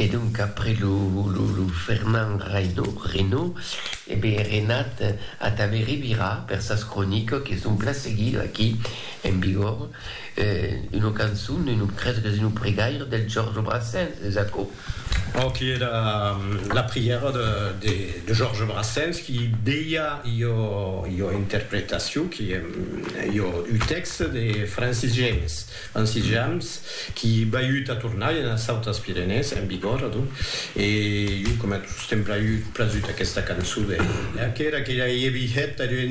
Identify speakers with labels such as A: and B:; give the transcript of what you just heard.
A: Et donc, après le Fernand Reynaud, et bien, Renat a taveri vira per sa chronique qui sont pla seguido aquí en vigor una canzone, credo che sia un pregaire del Georges Brassens, esatto.
B: Qui est la prière de Georges Brassens qui deia io interprétation qui io u texte de Francis James qui va eu a tornar en Sautas Pyrenees en vigor e io come sempre eu plasut aquesta cançó que era que ja hi havia